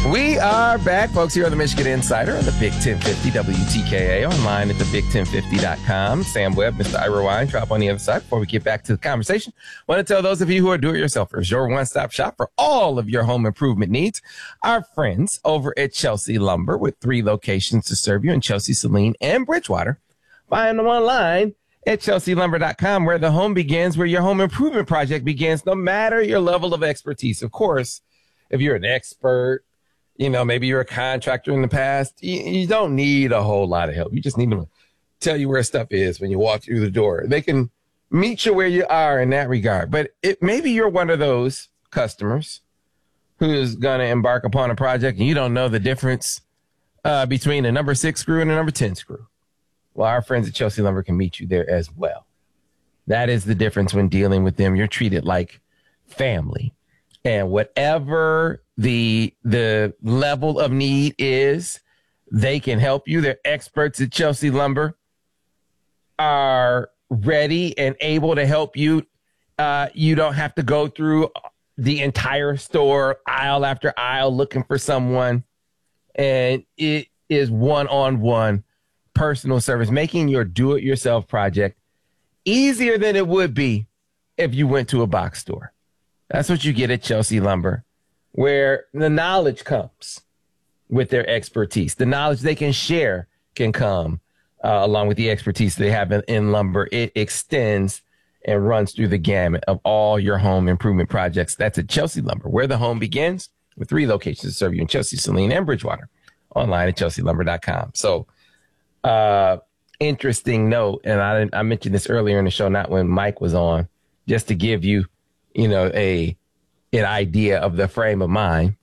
We are back, folks, here on the Michigan Insider on the Big 1050 WTKA, online at thebig1050.com. Sam Webb, Mr. Ira Weintraub on the other side. Before we get back to the conversation, I want to tell those of you who are do-it-yourselfers, your one-stop shop for all of your home improvement needs. Our friends over at Chelsea Lumber, with 3 locations to serve you in Chelsea, Saline, and Bridgewater. Find them online at chelsealumber.com, where the home begins, where your home improvement project begins, no matter your level of expertise. Of course, if you're an expert, maybe you're a contractor in the past, you don't need a whole lot of help. You just need them to tell you where stuff is when you walk through the door. They can meet you where you are in that regard. But maybe you're one of those customers who's going to embark upon a project and you don't know the difference between a number 6 screw and a number 10 screw. Well, our friends at Chelsea Lumber can meet you there as well. That is the difference when dealing with them. You're treated like family. And whatever the level of need is, they can help you. They're experts at Chelsea Lumber, are ready and able to help you. You don't have to go through the entire store, aisle after aisle, looking for someone. And it is one-on-one personal service, making your do-it-yourself project easier than it would be if you went to a box store. That's what you get at Chelsea Lumber, where the knowledge comes with their expertise. The knowledge they can share can come along with the expertise they have in lumber. It extends and runs through the gamut of all your home improvement projects. That's at Chelsea Lumber, where the home begins, with 3 locations to serve you in Chelsea, Saline, and Bridgewater. Online at chelsealumber.com. So, interesting note, and I mentioned this earlier in the show, not when Mike was on, just to give you, an idea of the frame of mind.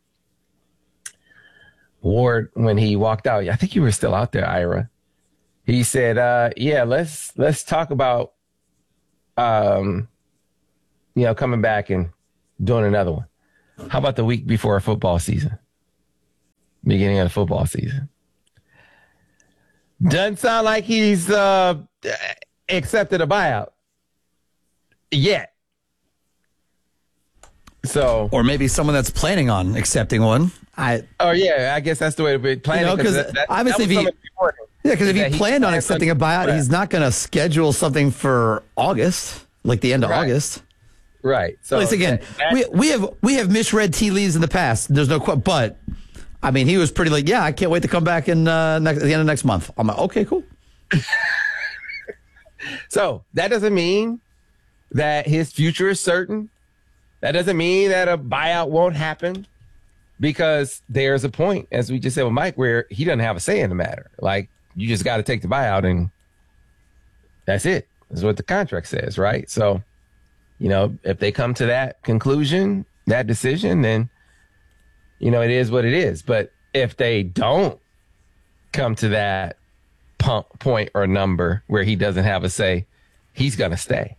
Ward, when he walked out, I think you were still out there, Ira. He said, let's talk about, coming back and doing another one. How about the week before football season? Beginning of the football season. Doesn't sound like he's accepted a buyout yet. So, or maybe someone that's planning on accepting one. I guess that's the way to be planning. Because obviously, if he planned on accepting a buyout, he's not going to schedule something for August, like the end of August. Right. So, at least again, we have misread tea leaves in the past. There's no but I mean, he was pretty like, I can't wait to come back at the end of next month. I'm like, okay, cool. So that doesn't mean that his future is certain. That doesn't mean that a buyout won't happen, because there's a point, as we just said with Mike, where he doesn't have a say in the matter. Like, you just got to take the buyout and that's it. That's what the contract says, right? So, if they come to that conclusion, that decision, then, it is what it is. But if they don't come to that point or number where he doesn't have a say, he's going to stay.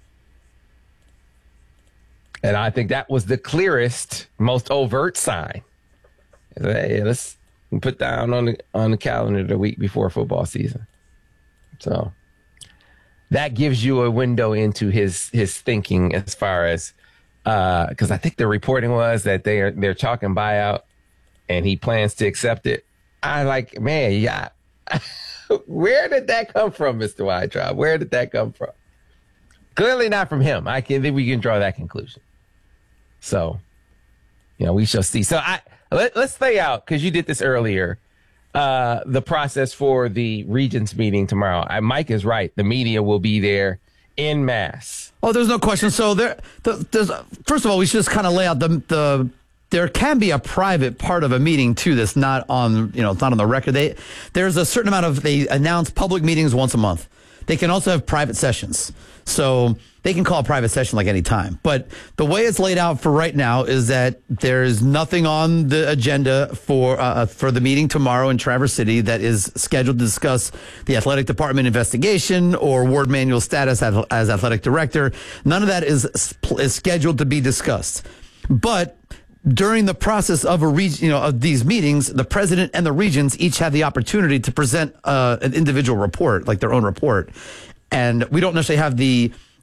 And I think that was the clearest, most overt sign. Hey, let's put down on the calendar the week before football season. So that gives you a window into his thinking, as far as because I think the reporting was that they're talking buyout and he plans to accept it. I like, man, yeah. Where did that come from, Mr. Weintraub? Where did that come from? Clearly not from him. I think we can draw that conclusion. So, we shall see. So let's lay out, because you did this earlier, the process for the Regents meeting tomorrow. Mike is right. The media will be there en masse. Oh, there's no question. So there's first of all, we should just kind of lay out there can be a private part of a meeting too that's not on, it's not on the record. There's a certain amount they announce public meetings once a month. They can also have private sessions. So they can call a private session like any time. But the way it's laid out for right now is that there's nothing on the agenda for the meeting tomorrow in Traverse City that is scheduled to discuss the athletic department investigation or Ward Manuel's status as athletic director. None of that is scheduled to be discussed. But during the process of of these meetings, the president and the regents each have the opportunity to present an individual report, like their own report. And we don't necessarily have the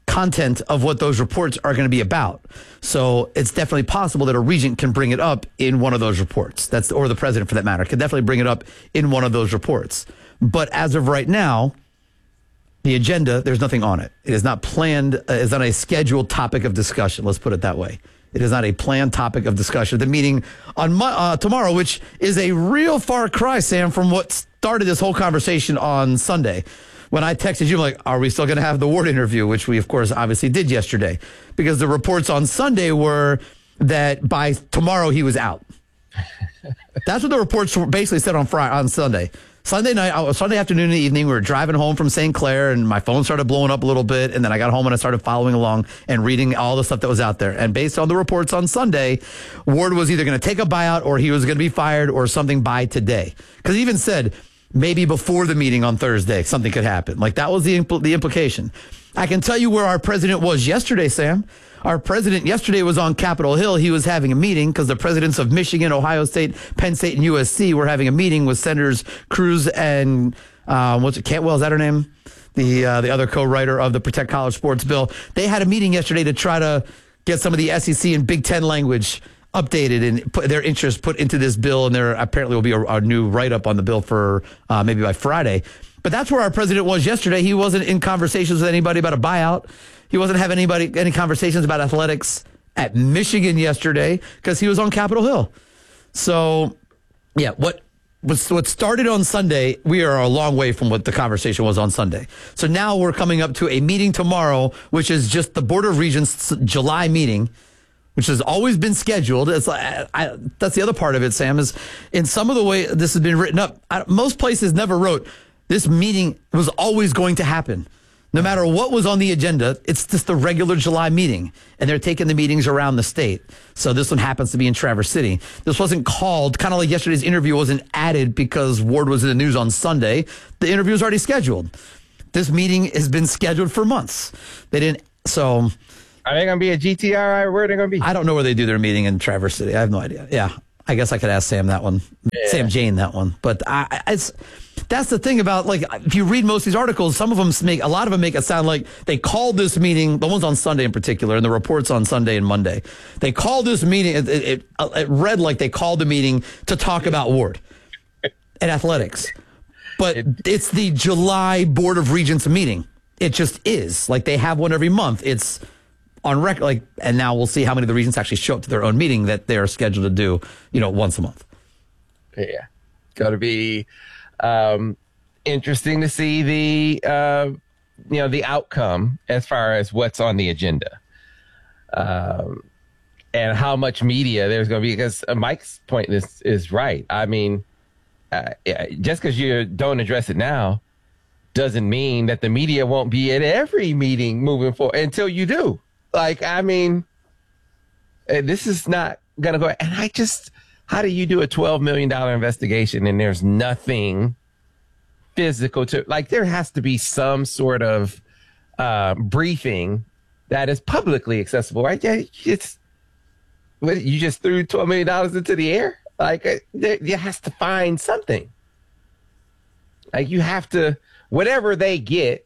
content of what those reports are going to be about. So it's definitely possible that a regent can bring it up in one of those reports. Or the president, for that matter, can definitely bring it up in one of those reports. But as of right now, the agenda, there's nothing on it. It is not planned. It's not a scheduled topic of discussion. Let's put it that way. It is not a planned topic of discussion. The meeting on tomorrow, which is a real far cry, Sam, from what started this whole conversation on Sunday. When I texted you, I'm like, are we still going to have the Ward interview, which we, of course, obviously did yesterday? Because the reports on Sunday were that by tomorrow he was out. That's what the reports basically said on Sunday. Sunday night, Sunday afternoon and evening, we were driving home from St. Clair, and my phone started blowing up a little bit, and then I got home and I started following along and reading all the stuff that was out there. And based on the reports on Sunday, Ward was either going to take a buyout or he was going to be fired or something by today. Because he even said maybe before the meeting on Thursday, something could happen. Like, that was the implication. I can tell you where our president was yesterday, Sam. Our president yesterday was on Capitol Hill. He was having a meeting because the presidents of Michigan, Ohio State, Penn State, and USC were having a meeting with Senators Cruz and Cantwell, is that her name? The other co-writer of the Protect College Sports bill. They had a meeting yesterday to try to get some of the SEC and Big Ten language updated and put their interest put into this bill. And there apparently will be a new write-up on the bill for maybe by Friday. But that's where our president was yesterday. He wasn't in conversations with anybody about a buyout. He wasn't having any conversations about athletics at Michigan yesterday because he was on Capitol Hill. So, yeah, what started on Sunday, we are a long way from what the conversation was on Sunday. So now we're coming up to a meeting tomorrow, which is just the Board of Regents July meeting, which has always been scheduled. It's that's the other part of it, Sam, is in some of the way this has been written up. Most places never wrote this meeting was always going to happen. No matter what was on the agenda, it's just the regular July meeting. And they're taking the meetings around the state. So this one happens to be in Traverse City. This wasn't called, kind of like yesterday's interview wasn't added because Ward was in the news on Sunday. The interview was already scheduled. This meeting has been scheduled for months. They didn't, so. Are they going to be at GTR? Where are they going to be? I don't know where they do their meeting in Traverse City. I have no idea. Yeah. I guess I could ask Sam that one. Yeah. Sam Jane that one. But that's the thing about, like, if you read most of these articles, a lot of them make it sound like they called this meeting, the ones on Sunday in particular, and the reports on Sunday and Monday. They called this meeting, it read like they called the meeting to talk about Ward and athletics. But it's the July Board of Regents meeting. It just is. Like, they have one every month. It's on record, like, and now we'll see how many of the regents actually show up to their own meeting that they are scheduled to do, once a month. Yeah. Got to be interesting to see the outcome as far as what's on the agenda, and how much media there's going to be. Because Mike's point is right. I mean, just because you don't address it now doesn't mean that the media won't be at every meeting moving forward until you do. Like, I mean, this is not going to go. And how do you do a $12 million investigation and there's nothing physical to, like, there has to be some sort of briefing that is publicly accessible, right? Yeah, you just threw $12 million into the air. Like, you has to find something. Like, you have to, whatever they get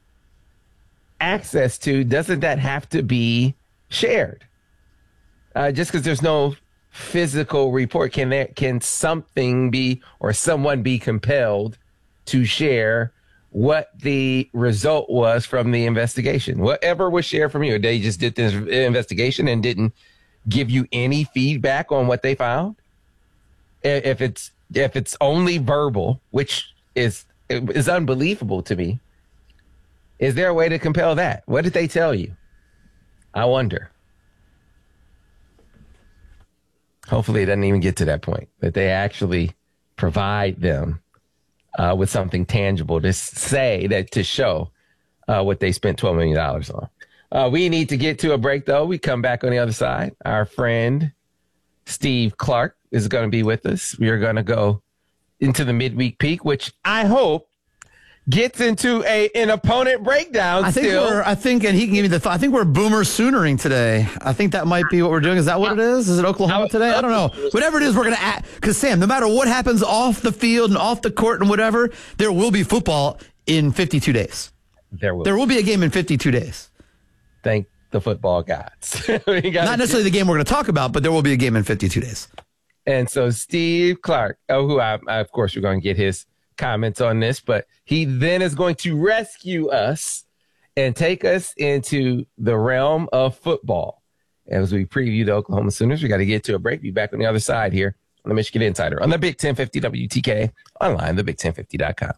access to, doesn't that have to be shared? Just because there's no physical report, can something be, or someone be compelled to share what the result was from the investigation? Whatever was shared from you, they just did this investigation and didn't give you any feedback on what they found. If it's only verbal, which is unbelievable to me, is there a way to compel that? What did they tell you? I wonder. Hopefully it doesn't even get to that point, that they actually provide them with something tangible to say, that to show what they spent $12 million on. We need to get to a break, though. We come back on the other side. Our friend Steve Clark is going to be with us. We are going to go into the midweek peak, which I hope gets into an opponent breakdown. I think and he can give me I think we're Boomer Soonering today. I think that might be what we're doing. Is that what it is? Is it Oklahoma today? I don't know. Whatever it is, we're going to add, because Sam, no matter what happens off the field and off the court and whatever, there will be football in 52 days. There will be a game in 52 days. thank the football gods. Not necessarily the game we're going to talk about, but there will be a game in 52 days. And so Steve Clark, who I of course, we're going to get his comments on this, but he then is going to rescue us and take us into the realm of football. As we preview the Oklahoma Sooners, we got to get to a break. Be back on the other side here on the Michigan Insider on the Big 1050 WTK, online, thebig1050.com.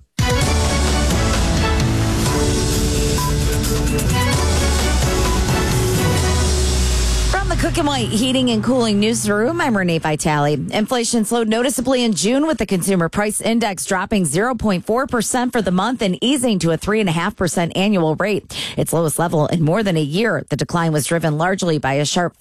The Cook and White Heating and Cooling Newsroom. I'm Renee Vitale. Inflation slowed noticeably in June with the Consumer Price Index dropping 0.4% for the month and easing to a 3.5% annual rate, its lowest level in more than a year. The decline was driven largely by a sharp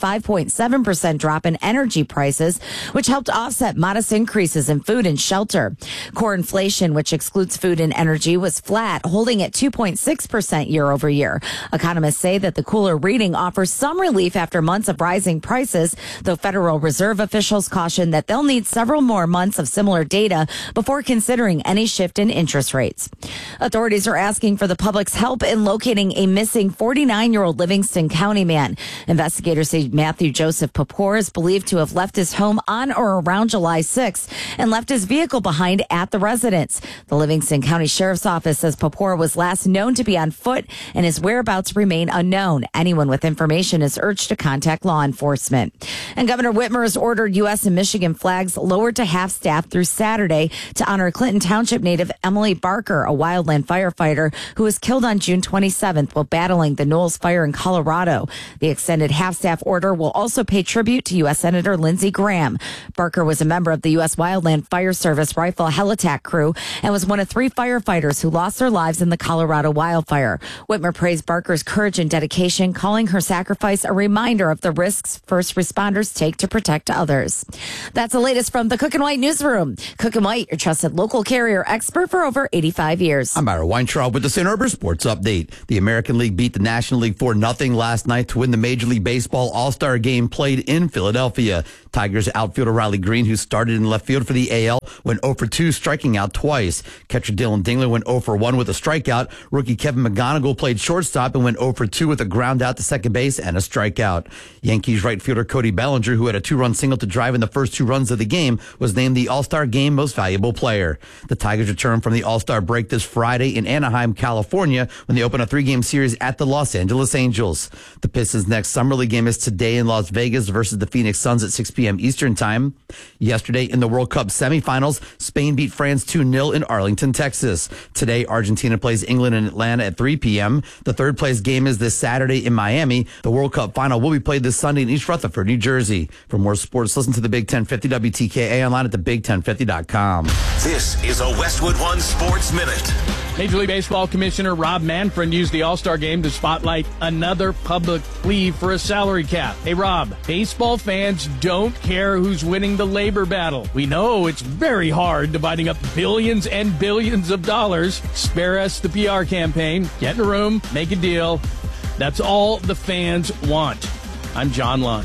5.7% drop in energy prices, which helped offset modest increases in food and shelter. Core inflation, which excludes food and energy, was flat, holding at 2.6% year over year. Economists say that the cooler reading offers some relief after months of rising prices, though Federal Reserve officials caution that they'll need several more months of similar data before considering any shift in interest rates. Authorities are asking for the public's help in locating a missing 49-year-old Livingston County man. Investigators say Matthew Joseph Papour is believed to have left his home on or around July 6th and left his vehicle behind at the residence. The Livingston County Sheriff's Office says Papour was last known to be on foot and his whereabouts remain unknown. Anyone with information is urged to contact law enforcement. And Governor Whitmer has ordered U.S. and Michigan flags lowered to half-staff through Saturday to honor Clinton Township native Emily Barker, a wildland firefighter who was killed on June 27th while battling the Knowles Fire in Colorado. The extended half-staff order will also pay tribute to U.S. Senator Lindsey Graham. Barker was a member of the U.S. Wildland Fire Service Rifle Helitack crew and was one of 3 firefighters who lost their lives in the Colorado wildfire. Whitmer praised Barker's courage and dedication, calling her sacrifice a reminder of the risks first responders take to protect others. That's the latest from the Cook and White Newsroom. Cook and White, your trusted local carrier expert for over 85 years. I'm Ira Weintraub with the St. Herbert Sports Update. The American League beat the National League 4-0 last night to win the Major League Baseball All-Star Game played in Philadelphia. Tigers outfielder Riley Green, who started in left field for the AL, went 0 for 2, striking out twice. Catcher Dylan Dingler went 0 for 1 with a strikeout. Rookie Kevin McGonigal played shortstop and went 0 for 2 with a ground out to second base and a strikeout. Yankees right fielder Cody Bellinger, who had a 2-run single to drive in the first 2 runs of the game, was named the All-Star Game Most Valuable Player. The Tigers return from the All-Star break this Friday in Anaheim, California, when they open a 3-game series at the Los Angeles Angels. The Pistons' next Summer League game is today in Las Vegas versus the Phoenix Suns at 6 p.m. Eastern Time. Yesterday in the World Cup semifinals, Spain beat France 2-0 in Arlington, Texas. Today, Argentina plays England in Atlanta at 3 p.m. The third-place game is this Saturday in Miami. The World Cup final will be played this Sunday in East Rutherford, New Jersey. For more sports, listen to the Big 1050 WTKA online at thebig1050.com. This is a Westwood One Sports Minute. Major League Baseball Commissioner Rob Manfred used the All-Star Game to spotlight another public plea for a salary cap. Hey, Rob, baseball fans don't care who's winning the labor battle. We know it's very hard dividing up billions and billions of dollars. Spare us the PR campaign. Get in a room, make a deal. That's all the fans want. I'm John Lund.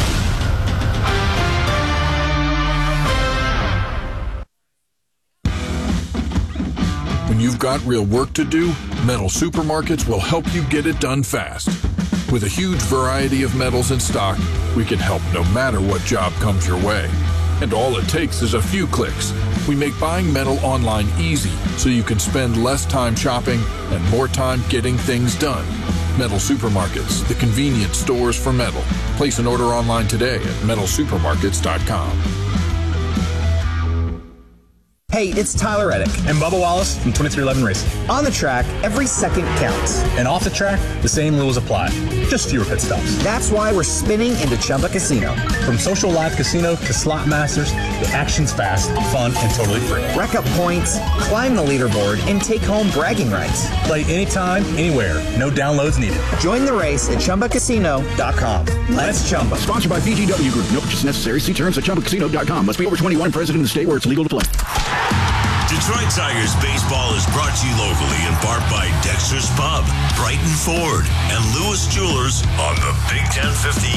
When you've got real work to do, Metal Supermarkets will help you get it done fast. With a huge variety of metals in stock, we can help no matter what job comes your way. And all it takes is a few clicks. We make buying metal online easy so you can spend less time shopping and more time getting things done. Metal Supermarkets, the convenient stores for metal. Place an order online today at metalsupermarkets.com. Hey, it's Tyler Reddick and Bubba Wallace from 2311 Racing. On the track, every second counts. And off the track, the same rules apply. Just fewer pit stops. That's why we're spinning into Chumba Casino. From social live casino to slot masters, the action's fast, fun, and totally free. Rack up points, climb the leaderboard, and take home bragging rights. Play anytime, anywhere. No downloads needed. Join the race at ChumbaCasino.com. Let's Chumba. Sponsored by VGW Group. No purchase necessary. See terms at ChumbaCasino.com. Must be over 21 and present in the state where it's legal to play. Detroit Tigers baseball is brought to you locally in part by Dexter's Pub, Brighton Ford, and Lewis Jewelers on the Big 1050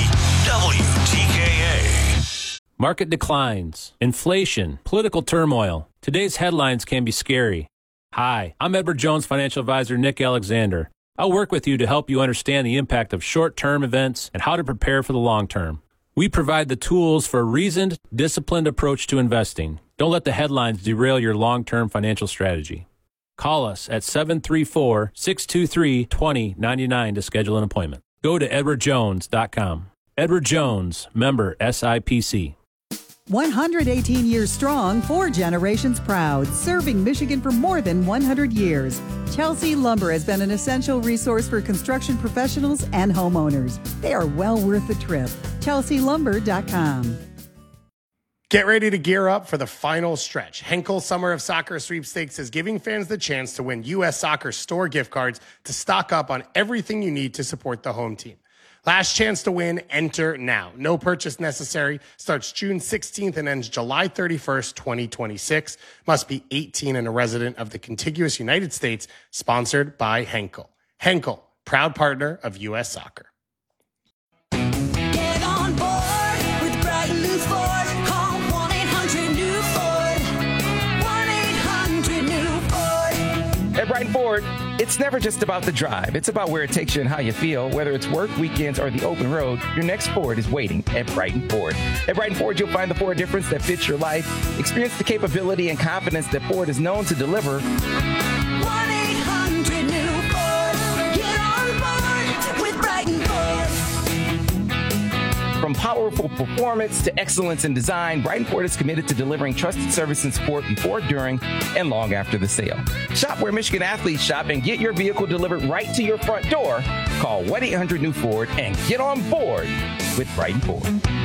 WTKA. Market declines, inflation, political turmoil. Today's headlines can be scary. Hi, I'm Edward Jones financial advisor Nick Alexander. I'll work with you to help you understand the impact of short-term events and how to prepare for the long term. We provide the tools for a reasoned, disciplined approach to investing. Don't let the headlines derail your long-term financial strategy. Call us at 734-623-2099 to schedule an appointment. Go to edwardjones.com. Edward Jones, member SIPC. 118 years strong, 4 generations proud, serving Michigan for more than 100 years. Chelsea Lumber has been an essential resource for construction professionals and homeowners. They are well worth the trip. ChelseaLumber.com. Get ready to gear up for the final stretch. Henkel Summer of Soccer Sweepstakes is giving fans the chance to win U.S. Soccer store gift cards to stock up on everything you need to support the home team. Last chance to win, enter now. No purchase necessary. Starts June 16th and ends July 31st, 2026. Must be 18 and a resident of the contiguous United States. Sponsored by Henkel. Henkel, proud partner of U.S. Soccer. Get on board with Brighton News Ford. Call 1-800-NEW-FORD. 1-800-NEW-FORD. At Brighton Ford, it's never just about the drive. It's about where it takes you and how you feel. Whether it's work, weekends, or the open road, your next Ford is waiting at Brighton Ford. At Brighton Ford, you'll find the Ford difference that fits your life. Experience the capability and confidence that Ford is known to deliver. 1-800-NEW-FORD. Get on board with Brighton Ford. From powerful performance to excellence in design, Brighton Ford is committed to delivering trusted service and support before, during, and long after the sale. Shop where Michigan athletes shop and get your vehicle delivered right to your front door. Call 1-800-NEW-FORD and get on board with Brighton Ford.